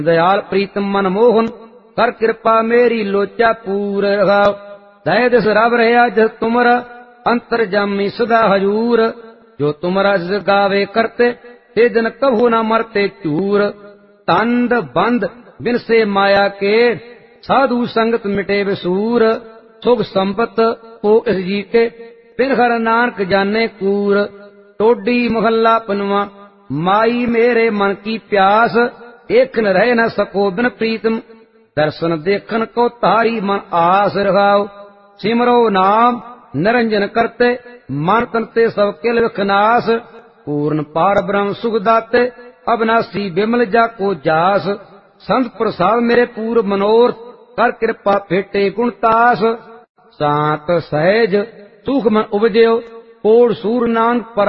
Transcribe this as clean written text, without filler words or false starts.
दयाल प्रीतम मन मोहन कर कृपा मेरी लोचा पूर रखाओ। दया दिस रब रहा जस तुमरा अंतर जामी सदा हजूर। जो तुमरा जिस गावे करते ते दिन कभू न मरते चूर। तंद बंद बिन से माया के साधु संगत मिटे विसूर। सुख संपत हो इस जी के बिन हर नानक जाने कूर। टोडी मोहल्ला पनवा माई मेरे मन की प्यास। एक न रह न सको बिन प्रीतम दर्शन देखन को तारी मन आस रखाओ। सिमरो नाम निरंजन करते मन तनते सब किल विखनाश। पूर्ण पार ब्रह्म सुख दाते अविनाशी बिमल जाको जास। संत प्रसाद मेरे पूर्व मनोरथ कर कृपा फेटे गुणतास। शांत सहज सुख मन उपजयो कोड़ सूर नानक पर